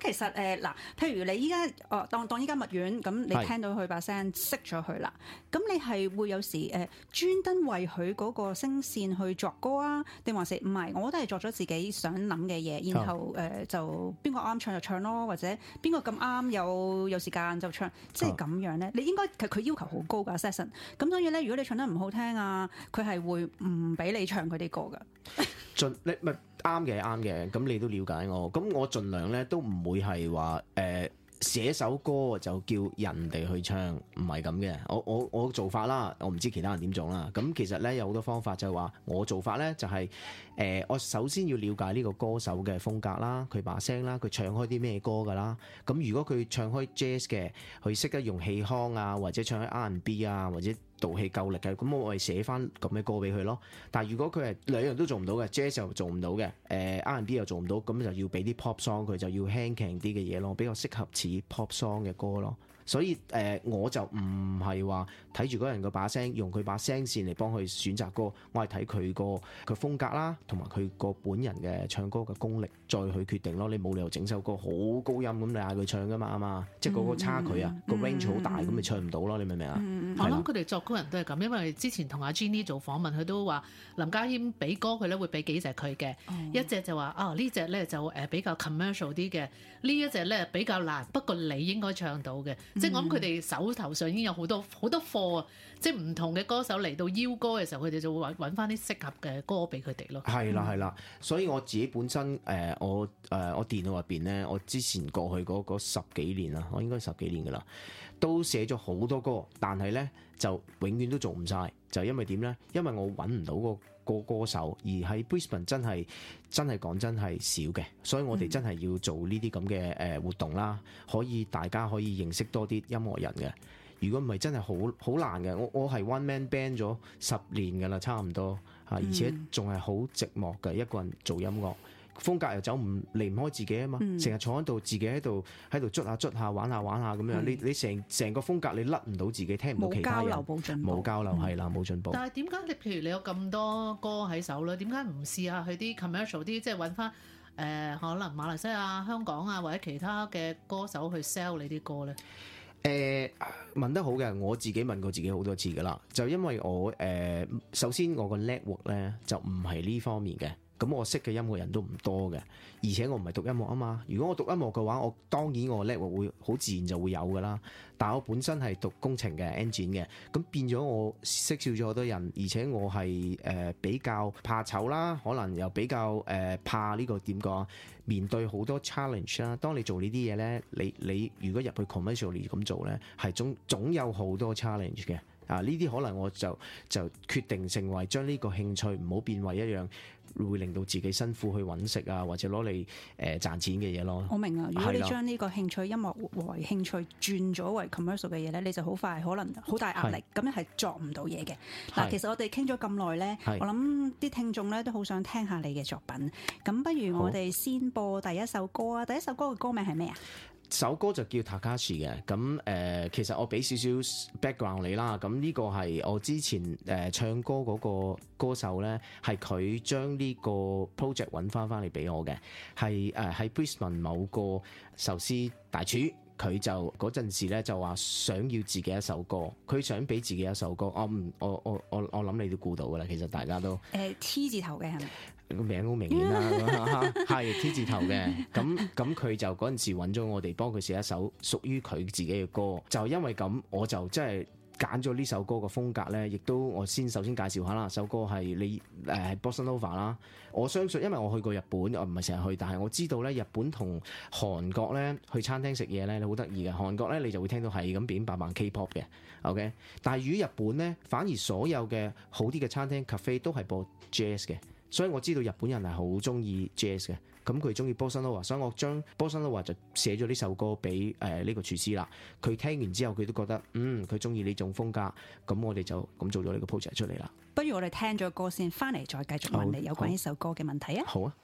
其實嗱，譬如你依家當依家蜜丸咁，你聽到佢把聲識咗佢啦，咁你係會有時專登為佢嗰個聲線去作歌啊，定還是唔係？我都係作咗自己想諗嘅嘢，然後就邊個啱唱就唱咯，或者邊個咁啱有時間就唱，即係咁樣咧。你應該佢要求好高㗎 session， 咁所以咧，如果你唱得唔好聽啊，佢係會唔俾你唱佢啲歌㗎。 你咪啱嘅，咁你都了解我，咁我盡量咧都唔會係話寫首歌就叫人哋去唱，唔係咁嘅。我做法啦，我唔知其他人點做啦。咁其實咧有好多方法，就係話我做法咧就係我首先要了解呢個歌手嘅風格啦，佢把聲啦，佢唱開啲咩歌噶啦。咁如果佢唱開 jazz 嘅，佢識得用氣腔啊，或者唱開 R&B 啊，或者道氣夠力嘅，咁我係寫翻咁嘅歌俾佢咯。但係如果佢係兩樣都做唔到嘅，jazz 又做唔到嘅，R&B 又做唔到，咁就要俾啲 pop song 佢，就要輕強啲嘅嘢咯，比較適合似 pop song 嘅歌咯。所以我就唔係話睇住嗰人個把聲，用佢把聲線嚟幫佢選擇歌，我係睇佢個風格啦，同埋佢個本人嘅唱歌嘅功力，再去決定咯。你冇理由整首歌好高音咁你嗌佢唱噶嘛，嘛即係嗰個差距啊，個 range 好大，咁咪唱唔到咯。你明唔明啊？ 我諗佢哋作曲人都係咁，因為之前同阿 Jenny 做訪問，佢都話林家謙俾歌佢咧會俾幾隻佢嘅，一隻就話呢隻咧就比較 commercial 啲嘅，呢一隻咧比較難，不過你應該唱到嘅。即係我諗佢哋手頭上已經有好多貨啊！即係唔同嘅歌手嚟到邀歌嘅時候，佢哋就會揾翻啲適合嘅歌俾佢哋咯。 係啦，所以我自己本身我電腦入邊咧，我之前過去嗰10幾年啦，我應該10幾年噶啦，都寫咗好多歌，但係咧就永遠都做唔晒，就因為點咧？因為我揾唔到個歌手，而喺 Brisbane 真係講真係少嘅，所以我哋真係要做呢啲咁嘅活動啦，大家可以認識多啲音樂人嘅。如果唔係真係好難嘅，我係 one man band 咗10年㗎啦，差唔多而且仲係好寂寞嘅，一個人做音樂。風格又離唔開自己啊嘛，成日坐喺度，自己喺度捽下玩下咁樣，你成個風格你甩唔到自己，聽唔到其他人，冇交流係啦，冇進步。 但係點解你譬如你有咁多歌喺手咧，點解唔試下去啲 commercial 啲，即係揾翻可能馬來西亞、香港啊或者其他嘅歌手去 sell 你啲歌咧？ 問得好嘅，我自己問過自己好多次噶啦，就因為我首先我個 network 咧就唔係呢方面嘅。咁我識嘅音樂人都唔多嘅，而且我唔係讀音樂啊嘛。如果我讀音樂嘅話，我當然我 level 會好自然就會有噶啦。但係我本身係讀工程嘅 engine 嘅，咁變咗我識少咗好多人，而且我係比較怕醜啦，可能又比較怕呢個點講，面對好多 challenge 啦。當你做呢啲嘢咧，你如果入去 commercially 咁做咧，係總有好多 challenge 嘅。呢啲可能我就決定成為將呢個興趣唔好變為一樣會令到自己辛苦去揾食啊，或者攞嚟賺錢嘅嘢咯。 我明啊，如果你將呢個興趣音樂為興趣轉咗為 commercial 嘅嘢咧，你就好快可能好大壓力，咁樣係作唔到嘢嘅。嗱，其實我哋傾咗咁耐咧，我諗啲聽眾咧都好想聽下你嘅作品。咁不如我哋先播第一首歌啊！第一首歌嘅歌名係咩啊？ 首歌就叫 Takashi 嘅，咁其實我俾少少 background 你啦。咁呢個係我之前唱歌嗰個歌手咧，係佢將呢個 project 揾翻嚟俾我嘅，係喺 Brisbane 某個壽司大廚，佢就嗰陣時咧就話想要自己一首歌，佢想俾自己一首歌。我諗你都估到噶啦，其實大家都 T 字頭嘅係咪？ 個名好明顯啦，係 T 字頭嘅。咁佢就嗰陣時揾咗我哋幫佢寫一首屬於佢自己嘅歌，就因為咁我就真係揀咗呢首歌嘅風格咧，亦都我首先介紹下啦。首歌係Bossa Nova 啦。我相信因為我去過日本，我唔係成日去，但係我知道咧日本同韓國咧去餐廳食嘢咧你好得意嘅。韓國咧你就會聽到係咁變白扮 K-pop 嘅 ，OK。但係如果日本咧，反而所有嘅好啲嘅餐廳 cafe 都係播 jazz 嘅。所以我知道日本人係好中意 jazz 嘅，咁佢中意 Bossa Nova，所以我將 Bossa Nova 就寫咗呢首歌俾呢個廚師啦。佢聽完之後佢都覺得佢中意呢種風格，咁我哋就咁做咗呢個 project 出嚟啦。 不如我哋聽咗歌先，翻嚟再繼續問你有關呢首歌嘅問題啊。 好啊。